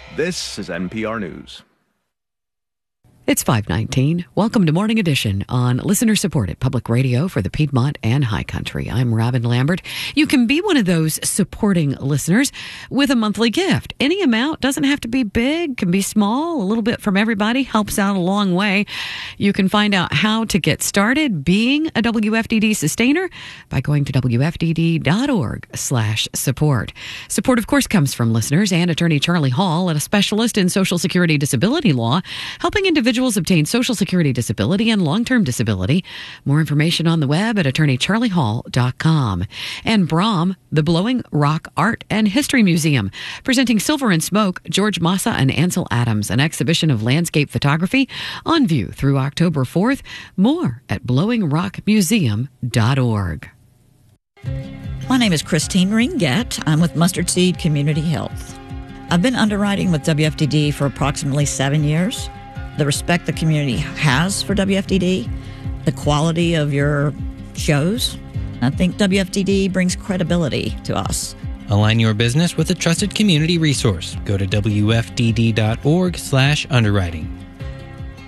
This is NPR News. It's 5:19. Welcome to Morning Edition on listener-supported public radio for the Piedmont and High Country. I'm Robin Lambert. You can be one of those supporting listeners with a monthly gift. Any amount, doesn't have to be big, can be small. A little bit from everybody helps out a long way. You can find out how to get started being a WFDD sustainer by going to WFDD.org/support. Support, of course, comes from listeners and Attorney Charlie Hall, a specialist in Social Security disability law, helping individuals obtain Social Security disability and long-term disability. More information on the web at attorneycharliehall.com. And Brahm, the Blowing Rock Art and History Museum, presenting Silver and Smoke, George Massa and Ansel Adams, an exhibition of landscape photography on view through October 4th. More at blowingrockmuseum.org. My name is Christine Ringett. I'm with Mustard Seed Community Health. I've been underwriting with WFDD for approximately 7 years. The respect the community has for WFDD, the quality of your shows. I think WFDD brings credibility to us. Align your business with a trusted community resource. Go to WFDD.org/underwriting.